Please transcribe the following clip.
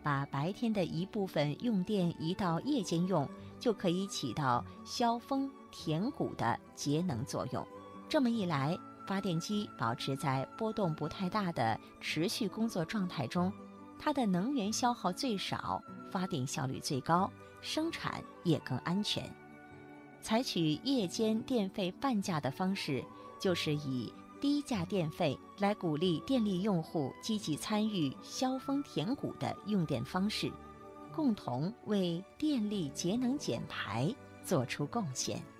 把白天的一部分用电移到夜间用，就可以起到消峰填谷的节能作用。这么一来，发电机保持在波动不太大的持续工作状态中，它的能源消耗最少，发电效率最高，生产也更安全。采取夜间电费半价的方式，就是以低价电费来鼓励电力用户积极参与消峰填谷的用电方式，共同为电力节能减排做出贡献。